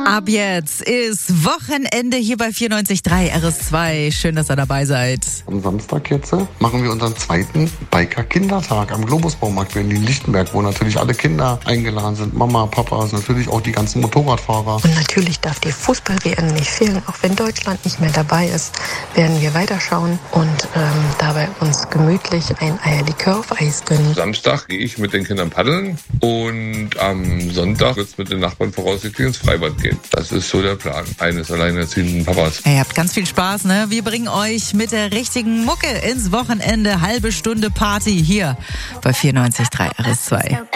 Ab jetzt ist Wochenende hier bei 94.3 RS2. Schön, dass ihr dabei seid. Am Samstag jetzt machen wir unseren zweiten Biker-Kindertag am Globus-Baumarkt in Lichtenberg, wo natürlich alle Kinder eingeladen sind. Mama, Papa, natürlich auch die ganzen Motorradfahrer. Und natürlich darf die Fußball-WM nicht fehlen. Auch wenn Deutschland nicht mehr dabei ist, werden wir weiterschauen und dabei uns gemütlich ein Eierlikör auf Eis gönnen. Samstag gehe ich mit den Kindern paddeln und am Sonntag wird es mit den Nachbarn voraussichtlich ins Freibad gehen. Das ist so der Plan eines alleinerziehenden Papas. Ihr habt ganz viel Spaß, ne? Wir bringen euch mit der richtigen Mucke ins Wochenende. Halbe Stunde Party hier bei 94.3 RS2.